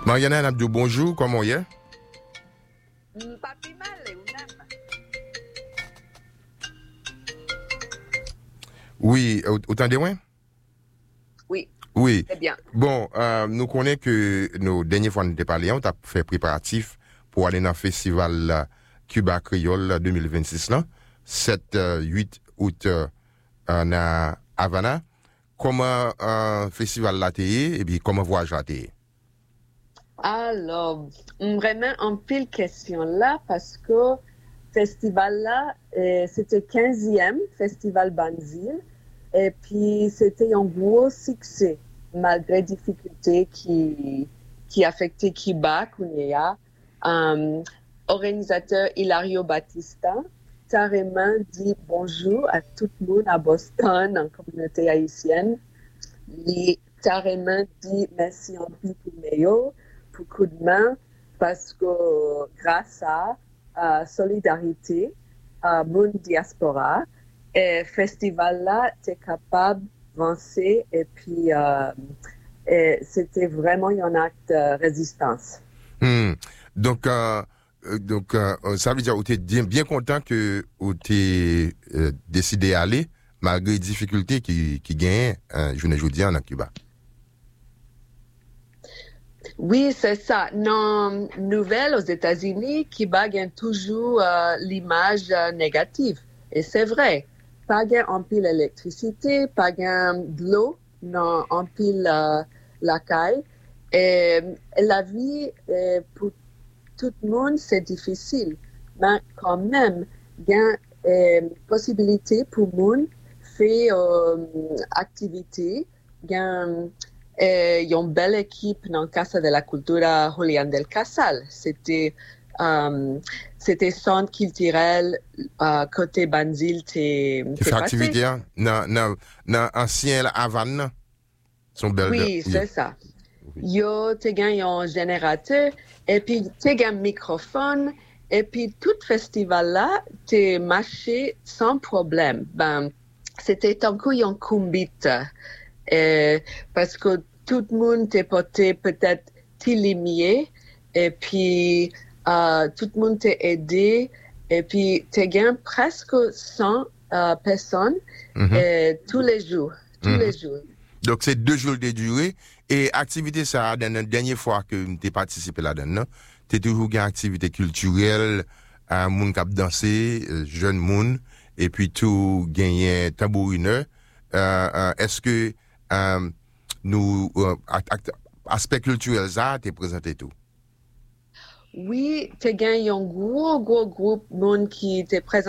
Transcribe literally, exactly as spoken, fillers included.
Mariana Nabdou, bonjour, comment est? Pas plus mal, ou même. Oui, au- autant de moins? Oui, Oui. très bien. Bon, euh, nous connaissons que nos dernières fois nous avons parlé, on a fait préparatif pour aller dans le festival euh, Cuba Creole deux mille vingt-six, là, sept huit août euh, à Havana. Comment un euh, festival là t'es et puis comment voyage là t'es? Alors, vraiment, un pile question là parce que festival là, euh, c'était quinzième festival Banzil et puis c'était un gros succès malgré difficultés qui qui affectaient Cuba, Kounia. Um, organisateur Hilario Batista carrément dit bonjour à tout le monde à Boston en communauté haïtienne. Il carrément dit merci en plus pour Méo, pour coup de main, parce que grâce à uh, solidarité, à mon diaspora, et festival là, t'es capable d'avancer et puis uh, et c'était vraiment un acte de résistance. Hmm. Donc, euh, euh, donc euh, ça veut dire que tu es bien, bien content que tu es euh, décidé d'aller malgré les difficultés qui, qui gagnent, euh, je ne vous dis en Cuba. Oui, c'est ça. Dans nouvelles aux États-Unis, Cuba gagne toujours euh, l'image euh, négative. Et c'est vrai. Pas gain en pile électricité, pas gain de l'eau, non en pile euh, la caille. Et, et la vie, euh, pour tout le monde, c'est difficile. Mais quand même, gain euh, possibilité pour le monde faire euh, activité, gain il y a une belle équipe dans Casa de la Cultura Julián del Casal. C'était um, c'était centre culturel uh, côté Banzil t'es Tu fais activité hein? dans dans dans ancien Havane. Son belle. Oui, c'est yeah. ça. Yo t'es gagné un générateur et puis t'es gagné un microphone et puis tout festival là t'es marché sans problème. Ben c'était un coup un kumbite. Euh, parce que tout le monde t'est porté peut-être t'illimier et puis euh, tout le monde t'a aidé et puis t'es gagné presque cent euh, personnes mm-hmm. euh, tous les jours, tous mm-hmm. les jours. Donc c'est deux jours de durée et activité ça dans la dernière fois que t'es participé là-dedans, t'es toujours une activité culturelle, un monde qui danser, jeune monde et puis tout gagner tambourineur. Euh, euh, est-ce que Euh, nous, euh, aspect culturel, ça, t'es présenté tout? Oui, t'es gagné un gros, gros groupe monde qui t'est présenté.